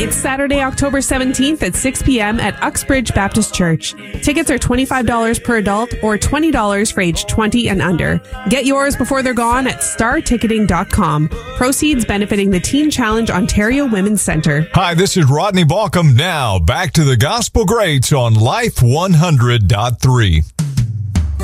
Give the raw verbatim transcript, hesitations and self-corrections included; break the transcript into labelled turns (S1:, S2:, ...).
S1: It's Saturday, October seventeenth at six p.m. at Uxbridge Baptist Church. Tickets are twenty-five dollars per adult or twenty dollars for age twenty and under. Get yours before they're gone at star ticketing dot com. Proceeds benefiting the Teen Challenge Ontario Women's Centre.
S2: Hi, this is Rodney Balcom. Now, back to the Gospel Greats on Life one hundred point three.